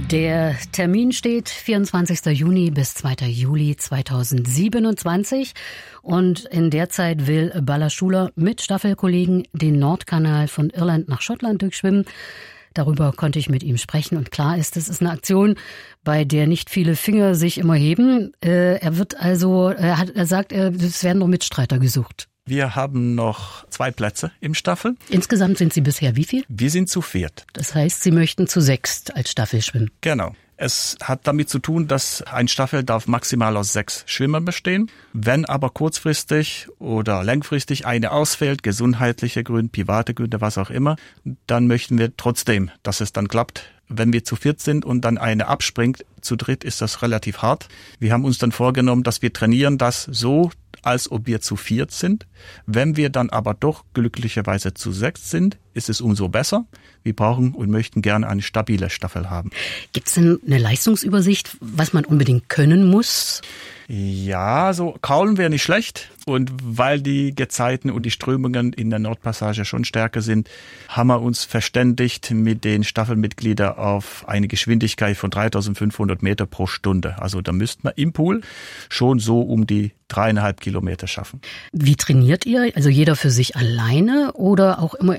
Der Termin steht 24. Juni bis 2. Juli 2027 und in der Zeit will Ballaschuler mit Staffelkollegen den Nordkanal von Irland nach Schottland durchschwimmen. Darüber konnte ich mit ihm sprechen und klar ist, es ist eine Aktion, bei der nicht viele Finger sich immer heben. Er sagt, es werden noch Mitstreiter gesucht. Wir haben noch 2 Plätze im Staffel. Insgesamt sind Sie bisher wie viel? Wir sind zu 4. Das heißt, Sie möchten zu 6 als Staffel schwimmen. Genau. Es hat damit zu tun, dass ein Staffel darf maximal aus 6 Schwimmern bestehen. Wenn aber kurzfristig oder langfristig eine ausfällt, gesundheitliche Gründe, private Gründe, was auch immer, dann möchten wir trotzdem, dass es dann klappt. Wenn wir zu 4 sind und dann eine abspringt, zu 3 ist das relativ hart. Wir haben uns dann vorgenommen, dass wir trainieren das so, als ob wir zu 4 sind. Wenn wir dann aber doch glücklicherweise zu 6 sind, ist es umso besser. Wir brauchen und möchten gerne eine stabile Staffel haben. Gibt es denn eine Leistungsübersicht, was man unbedingt können muss? Ja, so kraulen wäre nicht schlecht. Und weil die Gezeiten und die Strömungen in der Nordpassage schon stärker sind, haben wir uns verständigt mit den Staffelmitgliedern auf eine Geschwindigkeit von 3500 Meter pro Stunde. Also da müsste man im Pool schon so um die 3,5 Kilometer schaffen. Wie trainiert ihr? Also jeder für sich alleine oder auch immer